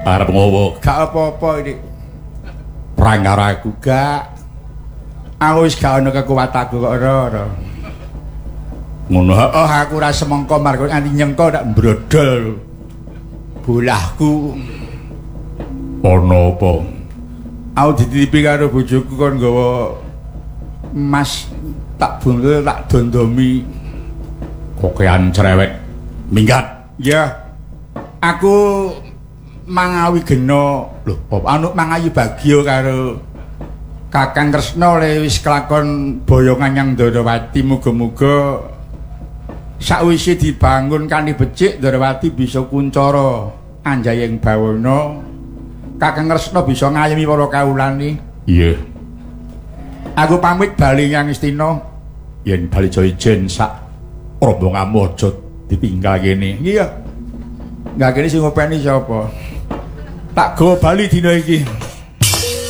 Arep ngowo? Gak apa-apa iki. Perang karo aku gak. Aku wis gak ono kekuatanku kok ora. Ngono. Oh, aku ora semengko margo nganti nyengko tak mbrodol bolahku. Ono apa? Aku dititipi karo bojoku kon nggawa emas tak bungkel tak dondomi. Kokean cerewet minggat. Ya. Aku mangawi gena lho, anu mangayu bagya karo Kakang Kresna le wis kelakon boyongan yang Ndrawati muga-muga sakwise dibangun kanthi becik Ndrawati bisa kuncara anjayeng bawana Kakang Kresna bisa ngayomi para kawulane. Iya. Aku pamit bali nyang Istina. Yen bali Jaya-ijen sak rombonganmu aja ditinggal kene. Iya. Enggak kene sing ngopeni sapa? Tak go bali dina iki.